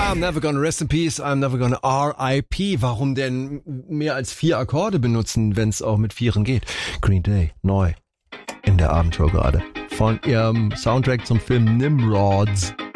I'm never gonna rest in peace, I'm never gonna R.I.P. Warum denn mehr als 4 Akkorde benutzen, wenn es auch mit 4 geht? Green Day, neu in der Abendshow gerade. Von ihrem Soundtrack zum Film Nimrods.